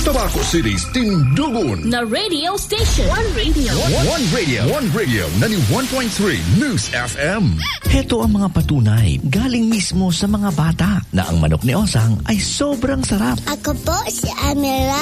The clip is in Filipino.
Tabaco City's Tindugon na radio station. One radio. One radio. 91.3 News FM. Heto ang mga patunay galing mismo sa mga bata na ang manok ni Osang ay sobrang sarap. Ako po si Amira.